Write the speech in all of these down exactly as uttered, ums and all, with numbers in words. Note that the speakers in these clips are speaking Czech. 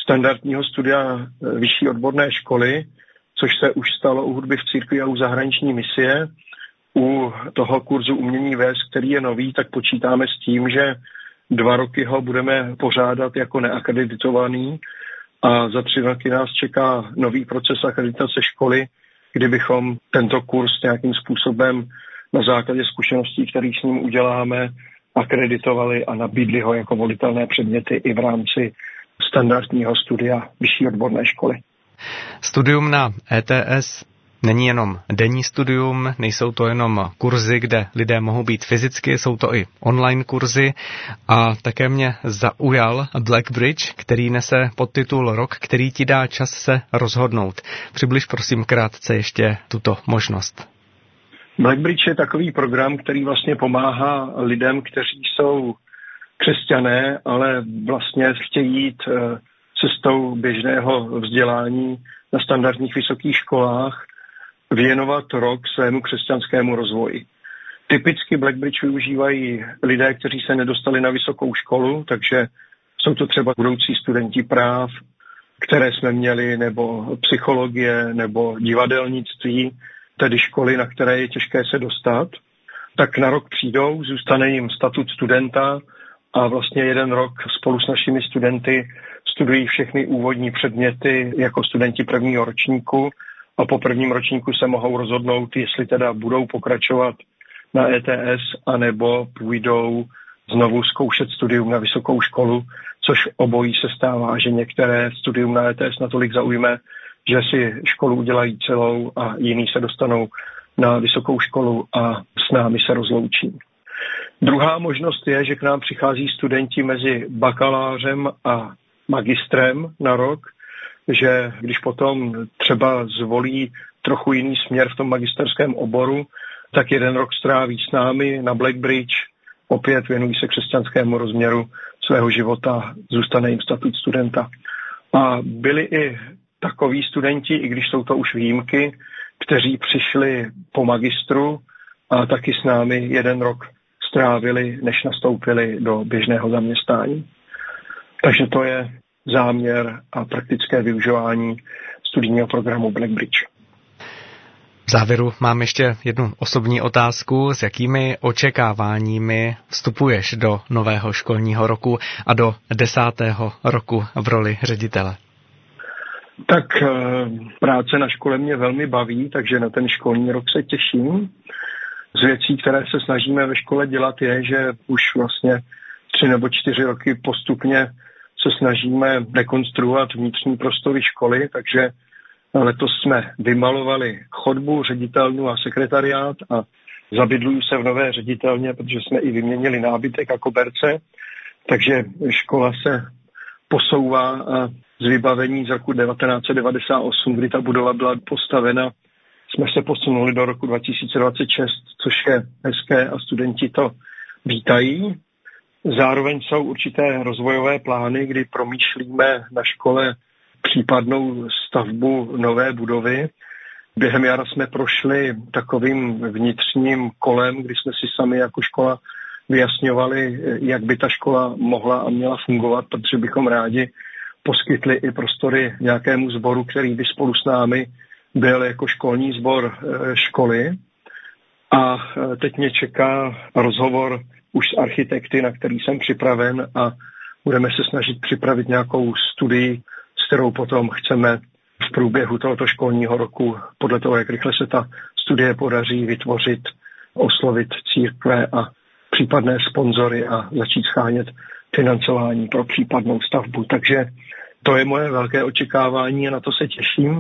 standardního studia vyšší odborné školy, což se už stalo u hudby v církvi a u zahraniční misie. U toho kurzu umění vést, který je nový, tak počítáme s tím, že dva roky ho budeme pořádat jako neakreditovaný a za tři roky nás čeká nový proces akreditace školy, kdybychom tento kurz nějakým způsobem na základě zkušeností, které s ním uděláme, akreditovali a nabídli ho jako volitelné předměty i v rámci standardního studia vyšší odborné školy. Studium na E T S není jenom denní studium, nejsou to jenom kurzy, kde lidé mohou být fyzicky, jsou to i online kurzy a také mě zaujal Blackbridge, který nese podtitul Rok, který ti dá čas se rozhodnout. Přibliž prosím krátce ještě tuto možnost. Blackbridge je takový program, který vlastně pomáhá lidem, kteří jsou křesťané, ale vlastně chtějí jít cestou běžného vzdělání na standardních vysokých školách, věnovat rok svému křesťanskému rozvoji. Typicky Blackbridge využívají lidé, kteří se nedostali na vysokou školu, takže jsou to třeba budoucí studenti práv, které jsme měli, nebo psychologie, nebo divadelnictví, tedy školy, na které je těžké se dostat. Tak na rok přijdou, zůstane jim statut studenta a vlastně jeden rok spolu s našimi studenty studují všechny úvodní předměty jako studenti prvního ročníku a po prvním ročníku se mohou rozhodnout, jestli teda budou pokračovat na E T S anebo půjdou znovu zkoušet studium na vysokou školu, což obojí se stává, že některé studium na E T S natolik zaujme, že si školu udělají celou a jiní se dostanou na vysokou školu a s námi se rozloučí. Druhá možnost je, že k nám přichází studenti mezi bakalářem a magistrem na rok, že když potom třeba zvolí trochu jiný směr v tom magisterském oboru, tak jeden rok stráví s námi na Blackbridge, opět věnují se křesťanskému rozměru svého života, zůstane jim statut studenta. A byli i takoví studenti, i když jsou to už výjimky, kteří přišli po magistru a taky s námi jeden rok strávili, než nastoupili do běžného zaměstnání. Takže to je záměr a praktické využívání studijního programu Blackbridge. V závěru mám ještě jednu osobní otázku. S jakými očekáváními vstupuješ do nového školního roku a do desátého roku v roli ředitele? Tak práce na škole mě velmi baví, takže na ten školní rok se těším. Z věcí, které se snažíme ve škole dělat, je, že už vlastně tři nebo čtyři roky postupně se snažíme rekonstruovat vnitřní prostory školy, takže letos jsme vymalovali chodbu, ředitelnu a sekretariát a zabydluju se v nové ředitelně, protože jsme i vyměnili nábytek a koberce, takže škola se posouvá a z vybavení z roku devatenáct set devadesát osm, kdy ta budova byla postavena, jsme se posunuli do roku dva tisíce dvacet šest, což je hezké a studenti to vítají. Zároveň jsou určité rozvojové plány, kdy promýšlíme na škole případnou stavbu nové budovy. Během jara jsme prošli takovým vnitřním kolem, kdy jsme si sami jako škola vyjasňovali, jak by ta škola mohla a měla fungovat, protože bychom rádi poskytli i prostory nějakému sboru, který by spolu s námi byl jako školní sbor školy. A teď mě čeká rozhovor už s architekty, na který jsem připraven a budeme se snažit připravit nějakou studii, s kterou potom chceme v průběhu tohoto školního roku, podle toho, jak rychle se ta studie podaří, vytvořit, oslovit církve a případné sponzory a začít schánět financování pro případnou stavbu. Takže to je moje velké očekávání a na to se těším.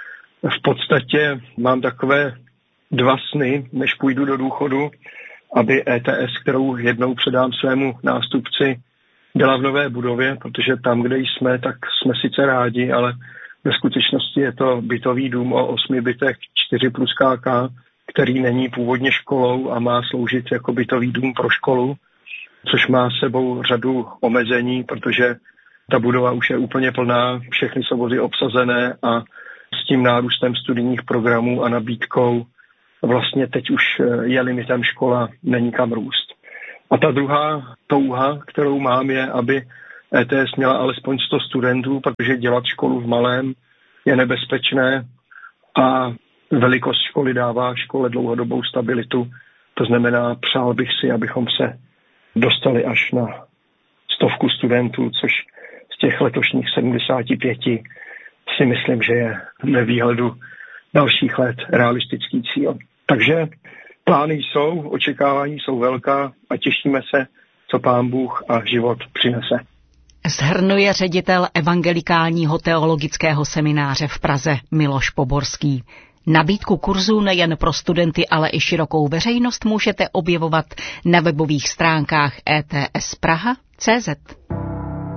V podstatě mám takové dva sny, než půjdu do důchodu, aby E T S, kterou jednou předám svému nástupci, byla v nové budově, protože tam, kde jsme, tak jsme sice rádi, ale ve skutečnosti je to bytový dům o osmi bytech čtyři plus K K, který není původně školou a má sloužit jako bytový dům pro školu, což má s sebou řadu omezení, protože ta budova už je úplně plná, všechny jsou vozy obsazené a s tím nárůstem studijních programů a nabídkou vlastně teď už je limitem škola, není kam růst. A ta druhá touha, kterou mám, je, aby E T S měla alespoň sto studentů, protože dělat školu v malém je nebezpečné a velikost školy dává škole dlouhodobou stabilitu. To znamená, přál bych si, abychom se dostali až na stovku studentů, což z těch letošních sedmdesáti pěti si myslím, že je ve výhledu dalších let realistický cíl. Takže plány jsou, očekávání jsou velká a těšíme se, co Pán Bůh a život přinese. Shrnuje ředitel Evangelikálního teologického semináře v Praze Miloš Poborský. Nabídku kurzů nejen pro studenty, ale i širokou veřejnost můžete objevovat na webových stránkách E T S Praha tečka cé zet.